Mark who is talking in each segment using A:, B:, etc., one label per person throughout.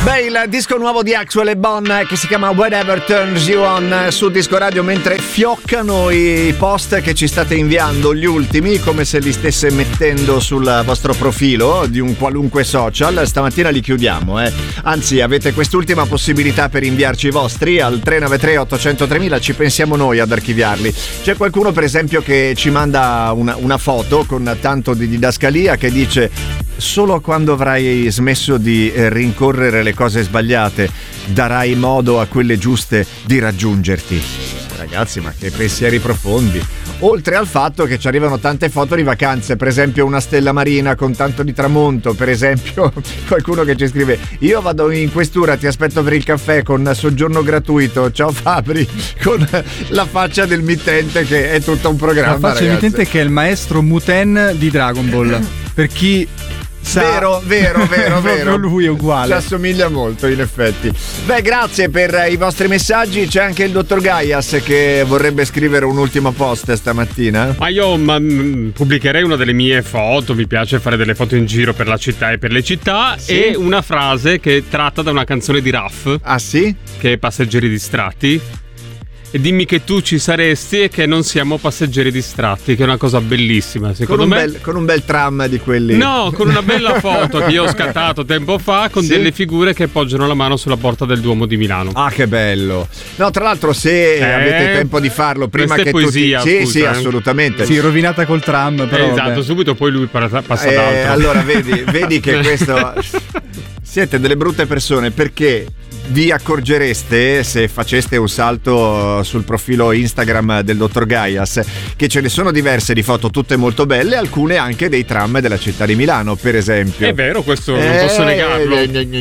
A: Beh, il disco nuovo di Axwell e Bon che si chiama Whatever Turns You On su Disco Radio, mentre fioccano i post che ci state inviando, gli ultimi, come se li stesse mettendo sul vostro profilo di un qualunque social. Stamattina li chiudiamo, anzi avete quest'ultima possibilità per inviarci i vostri al 393 800 3000, ci pensiamo noi ad archiviarli. C'è qualcuno per esempio che ci manda una foto con tanto di didascalia che dice: solo quando avrai smesso di rincorrere le cose sbagliate darai modo a quelle giuste di raggiungerti. Ragazzi, ma che pensieri profondi. Oltre al fatto che ci arrivano tante foto di vacanze, per esempio una stella marina con tanto di tramonto, per esempio qualcuno che ci scrive: io vado in questura, ti aspetto per il caffè con soggiorno gratuito, ciao Fabri, con la faccia del mittente che è tutto un programma.
B: La faccia del mittente che è il maestro Muten di Dragon Ball, per chi
A: Vero.
B: Proprio lui è uguale.
A: Ci assomiglia molto, in effetti. Beh, grazie per i vostri messaggi. C'è anche il dottor Gaias che vorrebbe scrivere un ultimo post stamattina.
C: Ma io pubblicherei una delle mie foto. Mi piace fare delle foto in giro per la città e per le città. Sì? E una frase che è tratta da una canzone di Raff.
A: Ah sì?
C: Che è Passeggeri distratti. E dimmi che tu ci saresti e che non siamo passeggeri distratti, che è una cosa bellissima, secondo me.
A: Con un bel tram di quelli.
C: No, con una bella foto che io ho scattato tempo fa con delle figure che poggiano la mano sulla porta del Duomo di Milano.
A: Ah, che bello. No, tra l'altro, se avete tempo di farlo prima che
C: poesia,
A: tutti...
C: scusa,
A: Sì, assolutamente.
B: Sì, rovinata col tram, però
C: esatto,
B: vabbè.
C: subito poi lui passa d'altro.
A: Allora, vedi che questo... Siete delle brutte persone, perché vi accorgereste, se faceste un salto sul profilo Instagram del dottor Gaias, che ce ne sono diverse di foto, tutte molto belle, alcune anche dei tram della città di Milano, per esempio.
C: È vero, questo non posso negarlo.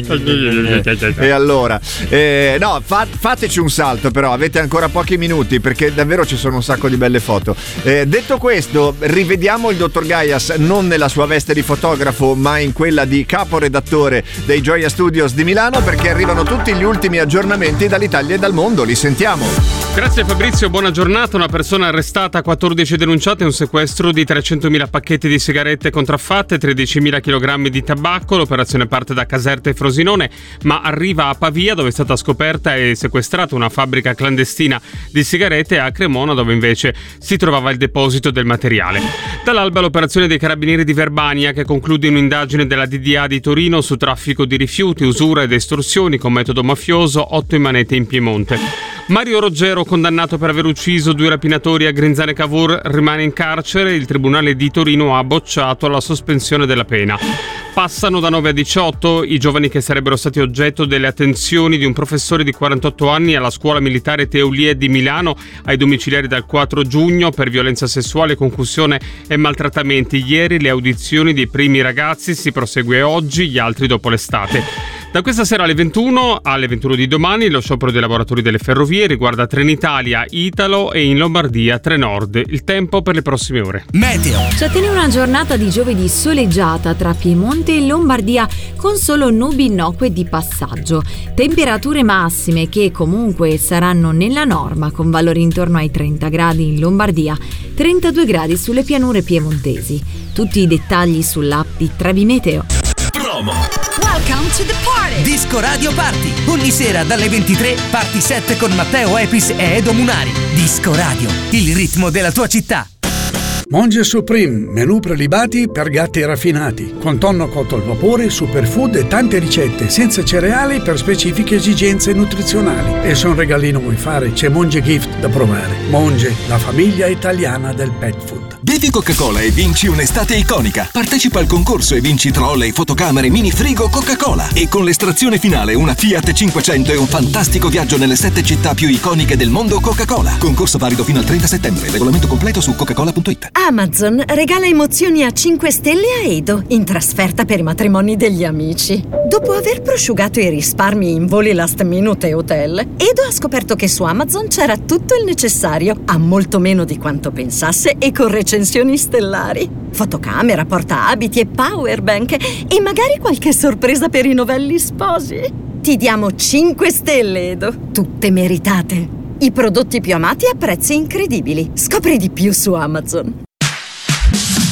A: E allora no, fateci un salto, però avete ancora pochi minuti, perché davvero ci sono un sacco di belle foto. Detto questo, rivediamo il dottor Gaias non nella sua veste di fotografo, ma in quella di caporedattore dei Gioia Studios di Milano, perché arrivano tutti gli ultimi aggiornamenti dall'Italia e dal mondo. Li sentiamo.
C: Grazie Fabrizio, buona giornata. Una persona arrestata, 14 denunciate, un sequestro di 300.000 pacchetti di sigarette contraffatte, 13.000 kg di tabacco. L'operazione parte da Caserta e Frosinone, ma arriva a Pavia, dove è stata scoperta e sequestrata una fabbrica clandestina di sigarette, a Cremona, dove invece si trovava il deposito del materiale. Dall'alba l'operazione dei carabinieri di Verbania, che conclude un'indagine della DDA di Torino su traffico di rifiuti, usura ed estorsioni con metodo mafioso, 8 in manette in Piemonte. Mario Roggero, condannato per aver ucciso 2 rapinatori a Grinzane Cavour, rimane in carcere. Il tribunale di Torino ha bocciato la sospensione della pena. Passano da 9 a 18 i giovani che sarebbero stati oggetto delle attenzioni di un professore di 48 anni alla scuola militare Teolie di Milano, ai domiciliari dal 4 giugno per violenza sessuale, concussione e maltrattamenti. Ieri le audizioni dei primi ragazzi, si prosegue oggi, gli altri dopo l'estate. Da questa sera alle 21 di domani lo sciopero dei lavoratori delle ferrovie riguarda Trenitalia, Italo e in Lombardia Trenord. Il tempo per le prossime ore.
D: Meteo. Ci attende una giornata di giovedì soleggiata tra Piemonte e Lombardia, con solo nubi innocue di passaggio. Temperature massime che comunque saranno nella norma, con valori intorno ai 30 gradi in Lombardia, 32 gradi sulle pianure piemontesi. Tutti i dettagli sull'app di Trevi Meteo.
E: Promo.
D: Welcome to the party!
E: Disco Radio Party. Ogni sera dalle 23, Party 7 con Matteo Epis e Edo Munari. Disco Radio, il ritmo della tua città.
F: Monge Supreme, menù prelibati per gatti raffinati, con tonno cotto al vapore, superfood e tante ricette, senza cereali per specifiche esigenze nutrizionali. E se un regalino vuoi fare, c'è Monge Gift da provare. Monge, la famiglia italiana del pet food.
G: Bevi Coca-Cola e vinci un'estate iconica. Partecipa al concorso e vinci trolley, fotocamere, mini frigo Coca-Cola. E con l'estrazione finale una Fiat 500 e un fantastico viaggio nelle 7 città più iconiche del mondo Coca-Cola. Concorso valido fino al 30 settembre. Regolamento completo su coca-cola.it.
H: Amazon regala emozioni a 5 stelle a Edo in trasferta per i matrimoni degli amici. Dopo aver prosciugato i risparmi in voli last minute e hotel, Edo ha scoperto che su Amazon c'era tutto il necessario, a molto meno di quanto pensasse e con recensioni stellari. Fotocamera, portaabiti e powerbank e magari qualche sorpresa per i novelli sposi. Ti diamo 5 stelle, Edo, tutte meritate. I prodotti più amati a prezzi incredibili. Scopri di più su Amazon.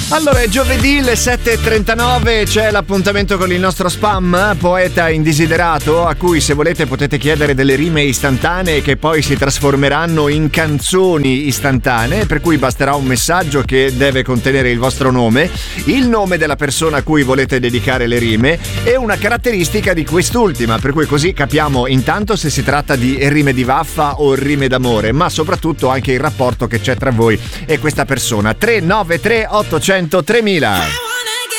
A: Allora, è giovedì, le 7.39, c'è l'appuntamento con il nostro spam, poeta indesiderato, a cui se volete potete chiedere delle rime istantanee che poi si trasformeranno in canzoni istantanee, per cui basterà un messaggio che deve contenere il vostro nome, il nome della persona a cui volete dedicare le rime e una caratteristica di quest'ultima, per cui così capiamo intanto se si tratta di rime di vaffa o rime d'amore, ma soprattutto anche il rapporto che c'è tra voi e questa persona. 393 800 3000.